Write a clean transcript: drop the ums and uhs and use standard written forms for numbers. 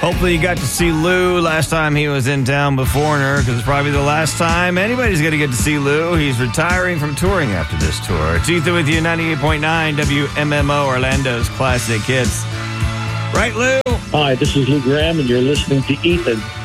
Hopefully you got to see Lou last time he was in town with Foreigner, because it's probably the last time anybody's going to get to see Lou. He's retiring from touring after this tour. It's Ethan with you, 98.9 WMMO, Orlando's Classic Hits. Right, Lou? Hi, this is Lou Graham, and you're listening to Ethan